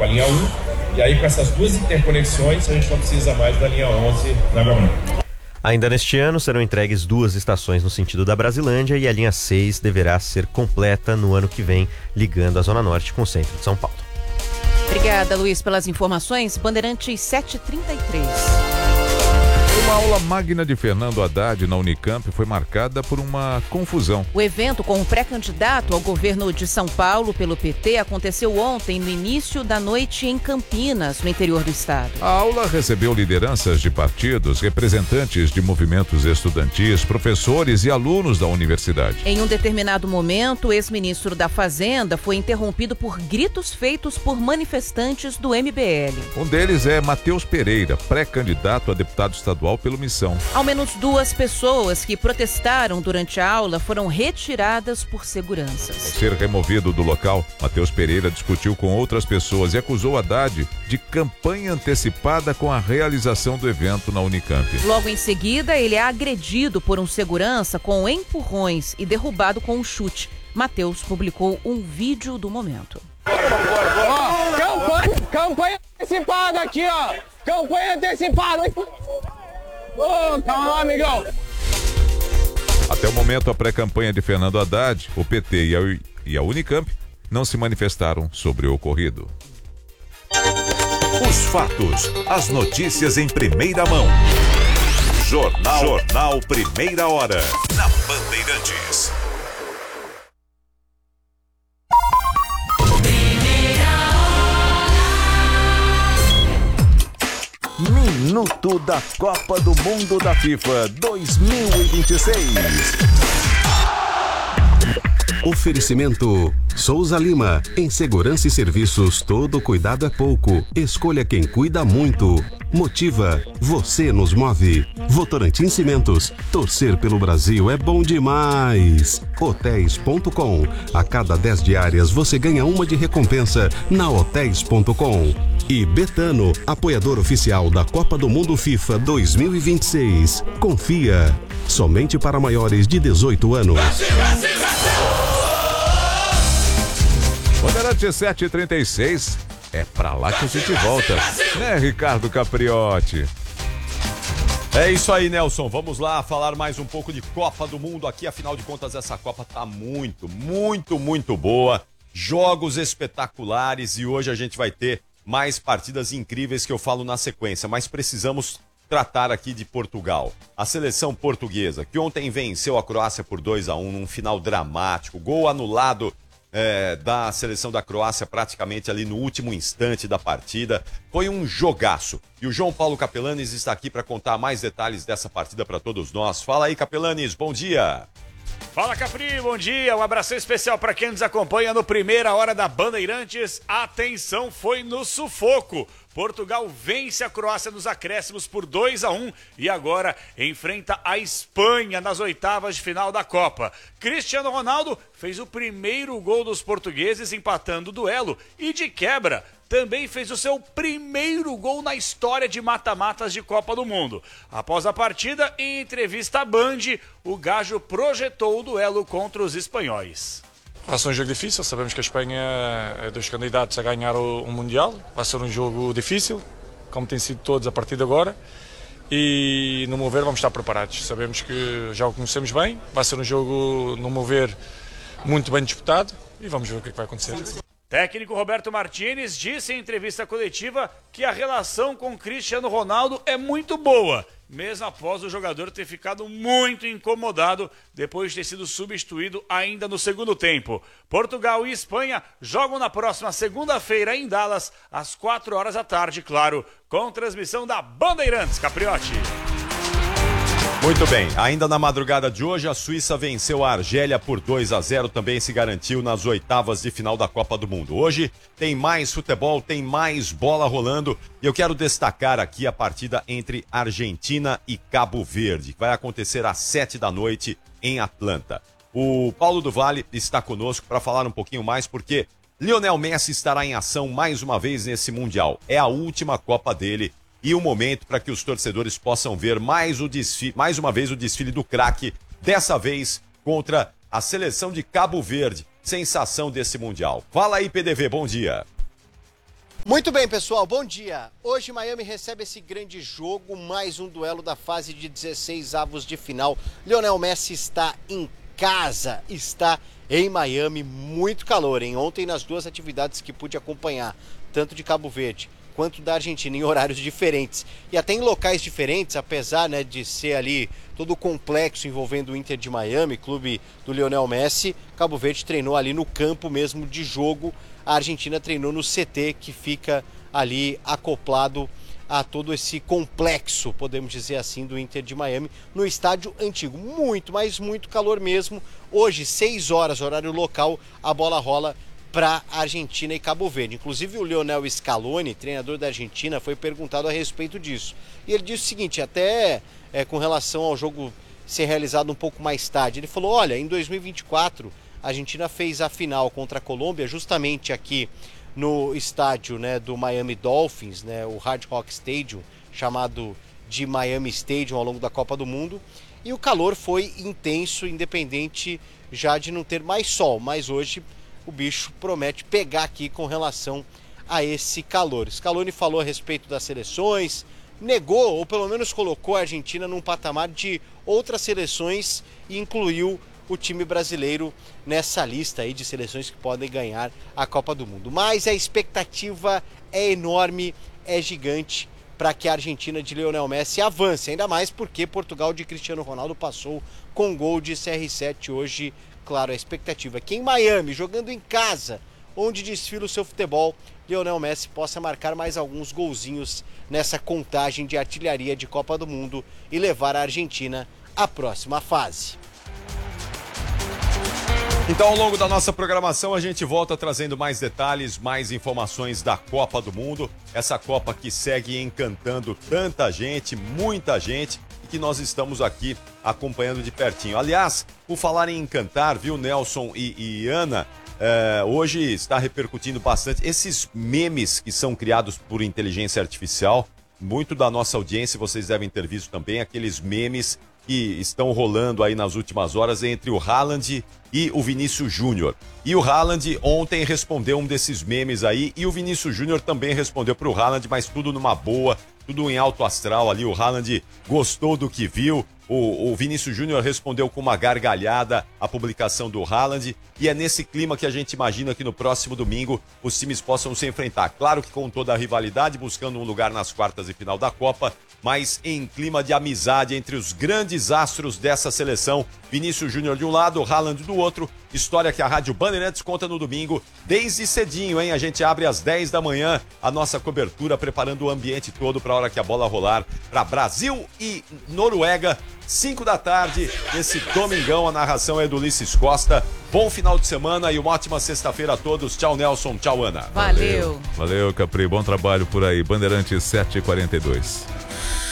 com a linha 1, e aí com essas duas interconexões a gente não precisa mais da linha 11 na Água Branca. Ainda neste ano serão entregues 2 estações no sentido da Brasilândia e a linha 6 deverá ser completa no ano que vem, ligando a Zona Norte com o centro de São Paulo. Obrigada, Luiz, pelas informações. Bandeirantes 7h33. Uma aula magna de Fernando Haddad na Unicamp foi marcada por uma confusão. O evento com o pré-candidato ao governo de São Paulo pelo PT aconteceu ontem, no início da noite em Campinas, no interior do estado. A aula recebeu lideranças de partidos, representantes de movimentos estudantis, professores e alunos da universidade. Em um determinado momento, o ex-ministro da Fazenda foi interrompido por gritos feitos por manifestantes do MBL. Um deles é Matheus Pereira, pré-candidato a deputado estadual pelo Missão. Ao menos 2 pessoas que protestaram durante a aula foram retiradas por seguranças. Ao ser removido do local, Matheus Pereira discutiu com outras pessoas e acusou Haddad de campanha antecipada com a realização do evento na Unicamp. Logo em seguida, ele é agredido por um segurança com empurrões e derrubado com um chute. Matheus publicou um vídeo do momento. Campanha antecipada aqui, ó. Campanha antecipada. Calma lá, amigão. Até o momento, a pré-campanha de Fernando Haddad, o PT e a Unicamp não se manifestaram sobre o ocorrido. Os fatos, as notícias em primeira mão. Jornal Primeira Hora, na Bandeirantes. Minuto da Copa do Mundo da FIFA 2026. Oferecimento Souza Lima. Em segurança e serviços, todo cuidado é pouco. Escolha quem cuida muito. Motiva. Você nos move. Votorantim Cimentos. Torcer pelo Brasil é bom demais. Hotéis.com. A cada 10 diárias você ganha uma de recompensa na Hotéis.com. E Betano, apoiador oficial da Copa do Mundo FIFA 2026. Confia. Somente para maiores de 18 anos. Bandeirantes 7h36, é pra lá que a gente volta, né, Ricardo Capriotti? É isso aí, Nelson, vamos lá falar mais um pouco de Copa do Mundo aqui, afinal de contas essa Copa tá muito boa, jogos espetaculares e hoje a gente vai ter mais partidas incríveis que eu falo na sequência, mas precisamos tratar aqui de Portugal. A seleção portuguesa, que ontem venceu a Croácia por 2-1 num final dramático, gol anulado da seleção da Croácia praticamente ali no último instante da partida. Foi um jogaço. E o João Paulo Capelanes está aqui para contar mais detalhes dessa partida para todos nós. Fala aí, Capelanes, bom dia. Fala, Capri, bom dia. Um abraço especial para quem nos acompanha no Primeira Hora da Bandeirantes. Atenção, foi no sufoco. Portugal vence a Croácia nos acréscimos por 2-1 e agora enfrenta a Espanha nas oitavas de final da Copa. Cristiano Ronaldo fez o primeiro gol dos portugueses empatando o duelo e de quebra também fez o seu primeiro gol na história de mata-matas de Copa do Mundo. Após a partida, em entrevista à Band, o Gajo projetou o duelo contra os espanhóis. Vai ser um jogo difícil, sabemos que a Espanha é dos candidatos a ganhar o Mundial. Vai ser um jogo difícil, como tem sido todos a partir de agora. E, no meu ver, vamos estar preparados. Sabemos que já o conhecemos bem. Vai ser um jogo, no meu ver, muito bem disputado. E vamos ver o que vai acontecer. Técnico Roberto Martínez disse em entrevista coletiva que a relação com Cristiano Ronaldo é muito boa, mesmo após o jogador ter ficado muito incomodado depois de ter sido substituído ainda no segundo tempo. Portugal e Espanha jogam na próxima segunda-feira em Dallas, às 4 da tarde, claro, com transmissão da Bandeirantes, Capriotti. Muito bem, ainda na madrugada de hoje, a Suíça venceu a Argélia por 2-0, também se garantiu nas oitavas de final da Copa do Mundo. Hoje tem mais futebol, tem mais bola rolando e eu quero destacar aqui a partida entre Argentina e Cabo Verde, que vai acontecer às 7 em Atlanta. O Paulo do Vale está conosco para falar um pouquinho mais, porque Lionel Messi estará em ação mais uma vez nesse Mundial. É a última Copa dele. E um momento para que os torcedores possam ver mais uma vez o desfile do craque, dessa vez contra a seleção de Cabo Verde, sensação desse Mundial. Fala aí, PDV, bom dia. Muito bem, pessoal, bom dia. Hoje Miami recebe esse grande jogo, mais um duelo da fase de 16 avos de final. Lionel Messi está em casa, está em Miami, muito calor, hein? Ontem nas duas atividades que pude acompanhar, tanto de Cabo Verde quanto da Argentina, em horários diferentes e até em locais diferentes, apesar, né, de ser ali todo o complexo envolvendo o Inter de Miami, clube do Lionel Messi. Cabo Verde treinou ali no campo mesmo de jogo, a Argentina treinou no CT, que fica ali acoplado a todo esse complexo, podemos dizer assim, do Inter de Miami, no estádio antigo. Muito, mas muito calor mesmo. Hoje, 6 horas, horário local, a bola rola para Argentina e Cabo Verde. Inclusive o Lionel Scaloni, treinador da Argentina, foi perguntado a respeito disso. E ele disse o seguinte, até com relação ao jogo ser realizado um pouco mais tarde, ele falou, olha, em 2024 a Argentina fez a final contra a Colômbia justamente aqui no estádio, né, do Miami Dolphins, né, o Hard Rock Stadium, chamado de Miami Stadium ao longo da Copa do Mundo, e o calor foi intenso, independente já de não ter mais sol, mas hoje o bicho promete pegar aqui com relação a esse calor. Scaloni falou a respeito das seleções, negou, ou pelo menos colocou a Argentina num patamar de outras seleções e incluiu o time brasileiro nessa lista aí de seleções que podem ganhar a Copa do Mundo. Mas a expectativa é enorme, é gigante para que a Argentina de Lionel Messi avance, ainda mais porque Portugal de Cristiano Ronaldo passou com gol de CR7 hoje. Claro, a expectativa é que em Miami, jogando em casa, onde desfila o seu futebol, Lionel Messi possa marcar mais alguns golzinhos nessa contagem de artilharia de Copa do Mundo e levar a Argentina à próxima fase. Então, ao longo da nossa programação, a gente volta trazendo mais detalhes, mais informações da Copa do Mundo. Essa Copa que segue encantando tanta gente, muita gente, e que nós estamos aqui acompanhando de pertinho. Aliás, por falar em encantar, viu, Nelson e Ana, hoje está repercutindo bastante esses memes que são criados por inteligência artificial. Muito da nossa audiência, vocês devem ter visto também, aqueles memes que estão rolando aí nas últimas horas entre o Haaland e o Vinícius Júnior. E o Haaland ontem respondeu um desses memes aí, e o Vinícius Júnior também respondeu para o Haaland, mas tudo numa boa, tudo em alto astral ali. O Haaland gostou do que viu, o Vinícius Júnior respondeu com uma gargalhada a publicação do Haaland, e é nesse clima que a gente imagina que no próximo domingo os times possam se enfrentar. Claro que com toda a rivalidade, buscando um lugar nas quartas de final da Copa, mas em clima de amizade entre os grandes astros dessa seleção. Vinícius Júnior de um lado, Haaland do outro. História que a Rádio Bandeirantes conta no domingo, desde cedinho, hein? A gente abre às 10 da manhã a nossa cobertura, preparando o ambiente todo para a hora que a bola rolar para Brasil e Noruega, 5 da tarde, esse domingão. A narração é do Ulisses Costa. Bom final de semana e uma ótima sexta-feira a todos. Tchau, Nelson. Tchau, Ana. Valeu. Valeu, Capri. Bom trabalho por aí. Bandeirantes 7h42.